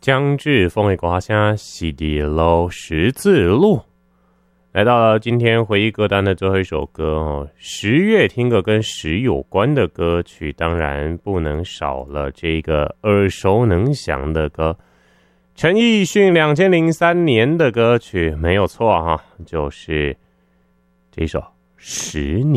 将至风味瓜虾洗涤喽十字路，来到了今天回忆歌单的最后一首歌哦。10月听个跟10有关的歌曲，当然不能少了这个耳熟能详的歌。陈奕迅2003年的歌曲没有错哈，就是这首《10年》。